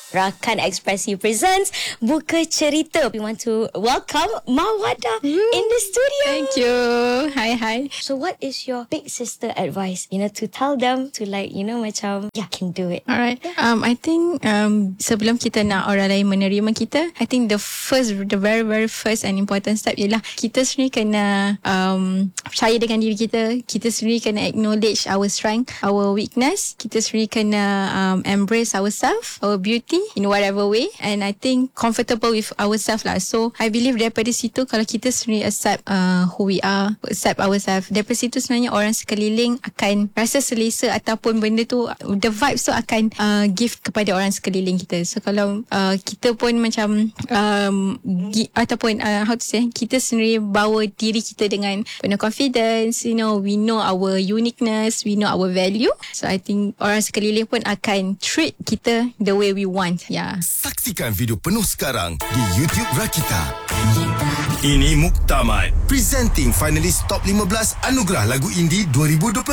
Rakan Ekspresi presents Buka Cerita. We want to welcome Mawada in the studio. Thank you. Hi. So what is your big sister advice? To tell them to macam, can do it. Alright. I think sebelum kita nak orang lain menerima kita, I think the very very first and important step ialah kita sendiri kena percaya dengan diri kita. Kita sendiri kena acknowledge our strength, our weakness. Kita sendiri kena embrace ourselves, our beauty in whatever way, and I think comfortable with ourselves lah. So I believe daripada situ, kalau kita sendiri accept who we are, accept ourselves, daripada situ sebenarnya orang sekeliling akan rasa selesa, ataupun benda tu, the vibes tu akan give kepada orang sekeliling kita. So kalau kita pun macam ataupun how to say, kita sendiri bawa diri kita dengan penuh confidence, we know our uniqueness, we know our value. So I think orang sekeliling pun akan treat kita the way we want. Saksikan video penuh sekarang di YouTube Rakita. Ini Muktamad, presenting finalis top 15 Anugerah Lagu Indie 2020.